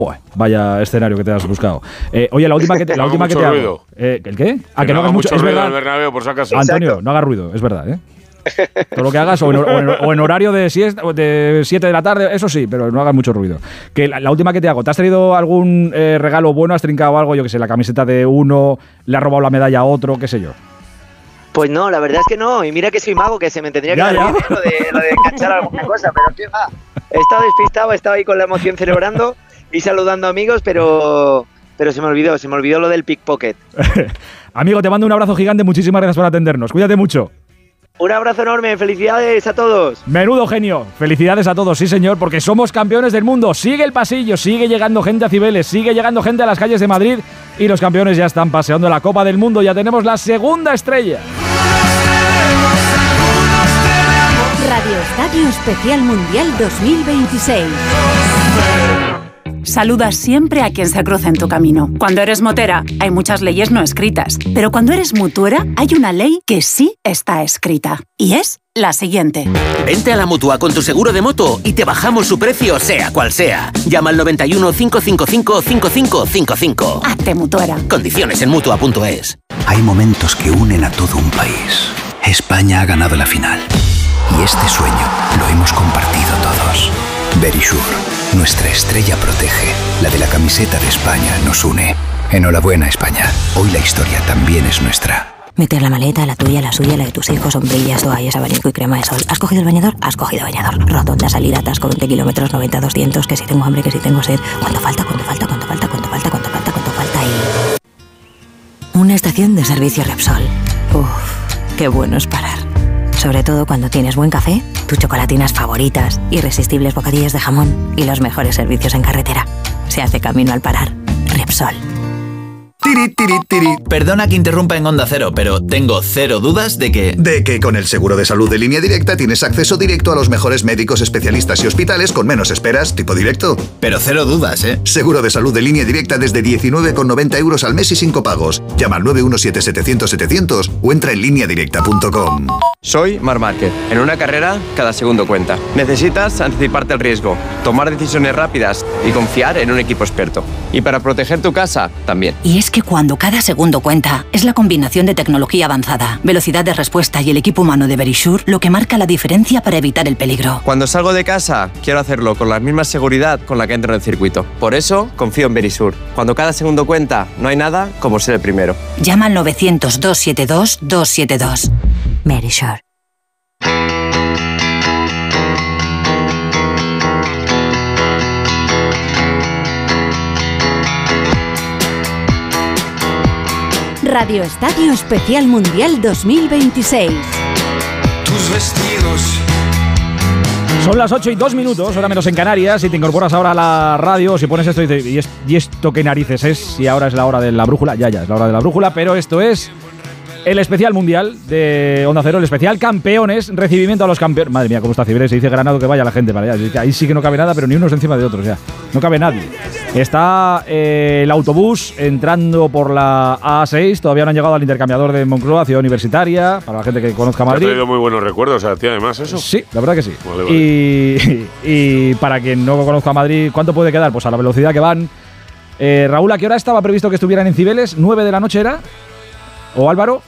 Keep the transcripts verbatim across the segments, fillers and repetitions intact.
Uy, vaya escenario que te has buscado. Eh, oye, la última que te, la última que te hago. Eh, ¿El qué? Ah, que, que no, no hagas mucho, mucho ruido. Es verdad. Bernabéu, por si acaso. Antonio, Exacto. no hagas ruido, es verdad, ¿eh? Todo lo que hagas, o en, o en, o en horario de siesta, de siete de la tarde, eso sí, pero no hagas mucho ruido. Que la, la última que te hago, ¿te has traído algún eh, regalo bueno? ¿Has trincado algo? Yo que sé, la camiseta de uno, le has robado la medalla a otro, qué sé yo. Pues no, la verdad es que no. Y mira que soy mago, que se me tendría que Ya, dar ya. bien lo de, lo de enganchar alguna cosa, pero qué va. He estado despistado, he estado ahí con la emoción celebrando y saludando amigos, pero, pero se me olvidó, se me olvidó lo del pickpocket. Amigo, te mando un abrazo gigante, muchísimas gracias por atendernos. Cuídate mucho. Un abrazo enorme, felicidades a todos. Menudo genio. Felicidades a todos, sí señor, porque somos campeones del mundo. Sigue el pasillo, sigue llegando gente a Cibeles, sigue llegando gente a las calles de Madrid y los campeones ya están paseando la Copa del Mundo. Ya tenemos la segunda estrella. Radio Estadio Especial Mundial dos mil veintiséis. Saludas siempre a quien se cruza en tu camino. Cuando eres motera, hay muchas leyes no escritas. Pero cuando eres mutuera, hay una ley que sí está escrita. Y es la siguiente. Vente a la Mutua con tu seguro de moto y te bajamos su precio, sea cual sea. Llama al noventa y uno, cinco cinco cinco, cinco cinco cinco cinco. Hazte mutuera. Condiciones en Mutua punto es. Hay momentos que unen a todo un país. España ha ganado la final. Y este sueño lo hemos compartido todos. Verisure, nuestra estrella protege. La de la camiseta de España nos une. Enhorabuena, España. Hoy la historia también es nuestra. Meter la maleta, la tuya, la suya, la de tus hijos, sombrillas, toallas, abanico y crema de sol. ¿Has cogido el bañador? Has cogido bañador. Rotonda, salida, atasco, veinte kilómetros, noventa, doscientos, que si tengo hambre, que si tengo sed. ¿Cuánto falta? ¿Cuánto falta? ¿Cuánto falta? ¿Cuánto falta? ¿Cuánto falta? ¿Cuánto falta? Y... una estación de servicio Repsol. Uff, qué bueno es parar. Sobre todo cuando tienes buen café, tus chocolatinas favoritas, irresistibles bocadillos de jamón y los mejores servicios en carretera. Se hace camino al parar. Repsol. Tiri, tiri, tiri. Perdona que interrumpa en Onda Cero, pero tengo cero dudas de que... De que con el seguro de salud de Línea Directa tienes acceso directo a los mejores médicos, especialistas y hospitales con menos esperas, tipo directo. Pero cero dudas, ¿eh? Seguro de salud de Línea Directa desde diecinueve con noventa euros al mes y sin copagos. Llama al nueve uno siete, setecientos, setecientos o entra en línea directa punto com. Soy Marc Márquez. En una carrera, cada segundo cuenta. Necesitas anticiparte al riesgo, tomar decisiones rápidas y confiar en un equipo experto. Y para proteger tu casa, también. Y es que cuando cada segundo cuenta, es la combinación de tecnología avanzada, velocidad de respuesta y el equipo humano de Verisure lo que marca la diferencia para evitar el peligro. Cuando salgo de casa, quiero hacerlo con la misma seguridad con la que entro en el circuito. Por eso, confío en Verisure. Cuando cada segundo cuenta, no hay nada como ser el primero. Llama al novecientos, doscientos setenta y dos, doscientos setenta y dos. Verisure. Radio Estadio Especial Mundial dos mil veintiséis. Tus vestidos. Son las ocho y dos minutos, hora menos en Canarias. Si te incorporas ahora a la radio, si pones esto y dices, ¿y, es, ¿y esto qué narices es? Y ahora es la hora de la brújula. Ya, ya, es la hora de la brújula, pero esto es el especial mundial de Onda Cero, el especial campeones, recibimiento a los campeones. Madre mía, cómo está Cibeles, se dice Granado que vaya la gente para allá. Ahí sí que no cabe nada, pero ni unos encima de otros, ya. No cabe nadie. Está eh, el autobús entrando por la A seis, todavía no han llegado al intercambiador de Moncloa, Ciudad Universitaria, para la gente que conozca Madrid. Me ha traído muy buenos recuerdos a ti, además, eso. Sí, la verdad que sí. Vale, vale. Y, y para quien no conozca Madrid, ¿cuánto puede quedar? Pues a la velocidad que van. Eh, Raúl, ¿a qué hora estaba previsto que estuvieran en Cibeles? ¿nueve de la noche era? ¿O Álvaro?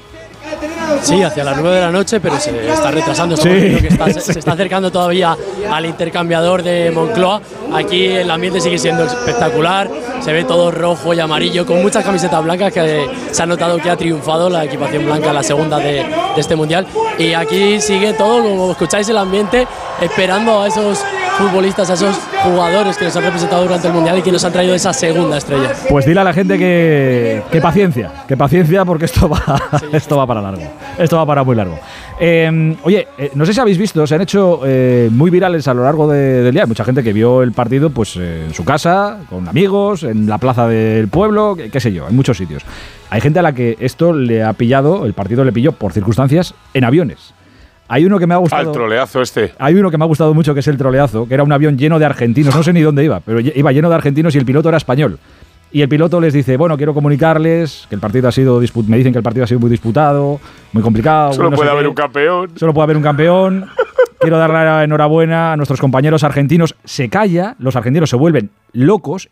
Sí, hacia las nueve de la noche, pero se está retrasando. Sí, que está, sí. Se está acercando todavía al intercambiador de Moncloa. Aquí el ambiente sigue siendo espectacular. Se ve todo rojo y amarillo, con muchas camisetas blancas, que se ha notado que ha triunfado la equipación blanca, la segunda de, de este mundial. Y aquí sigue todo, como escucháis, el ambiente, esperando a esos futbolistas, a esos jugadores que nos han representado durante el mundial y que nos han traído esa segunda estrella. Pues dile a la gente que, que paciencia, que paciencia, porque esto va, sí. esto va para largo. Esto va para muy largo. Eh, oye, eh, no sé si habéis visto, se han hecho eh, muy virales a lo largo de, del día. Hay mucha gente que vio el partido pues eh, en su casa, con amigos, en la plaza del pueblo, qué, qué sé yo, en muchos sitios. Hay gente a la que esto le ha pillado, el partido le pilló por circunstancias en aviones. Hay uno que me ha gustado. Al troleazo este. Hay uno que me ha gustado mucho, que es el troleazo, que era un avión lleno de argentinos. No sé ni dónde iba, pero iba lleno de argentinos y el piloto era español. Y el piloto les dice, bueno, quiero comunicarles que el partido ha sido disput- me dicen que el partido ha sido muy disputado, muy complicado. Solo no puede sé haber qué. un campeón. Solo puede haber un campeón. Quiero darle la enhorabuena a nuestros compañeros argentinos. Se calla, los argentinos se vuelven locos